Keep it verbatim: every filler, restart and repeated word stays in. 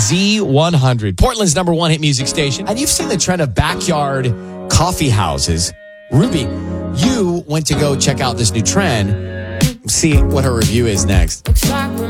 Z one hundred, Portland's number one hit music station. And you've seen the trend of backyard coffee houses. Ruby, you went to go check out this new trend. See what her review is next.